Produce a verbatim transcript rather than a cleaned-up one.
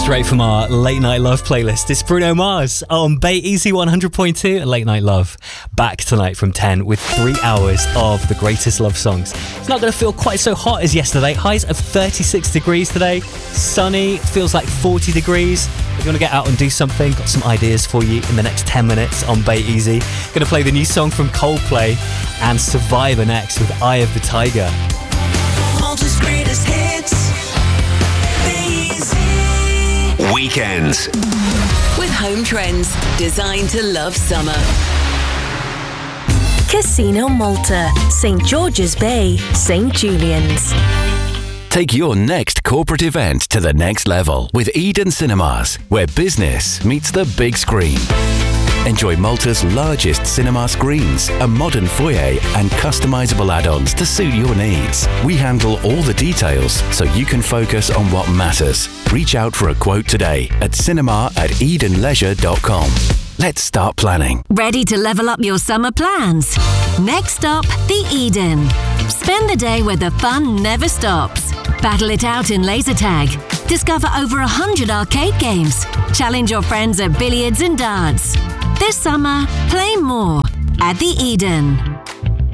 Straight from our Late Night Love playlist, it's Bruno Mars on Bay Easy one hundred point two and Late Night Love. Back tonight from ten with three hours of the greatest love songs. It's not going to feel quite so hot as yesterday. Highs of thirty-six degrees today. Sunny, feels like forty degrees. If you want to get out and do something, got some ideas for you in the next ten minutes on Bay Easy. Going to play the new song from Coldplay and Survivor next with Eye of the Tiger. Malta's greatest hits. Weekends with Home Trends, designed to love summer. Casino Malta, Saint George's Bay, Saint Julian's. Take your next corporate event to the next level with Eden Cinemas, where business meets the big screen. Enjoy Malta's largest cinema screens, a modern foyer and customizable add-ons to suit your needs. We handle all the details so you can focus on what matters. Reach out for a quote today at cinema at eden leisure dot com. Let's start planning. Ready to level up your summer plans? Next up, the Eden. Spend the day where the fun never stops. Battle it out in laser tag. Discover over one hundred arcade games. Challenge your friends at billiards and darts. This summer, play more at the Eden.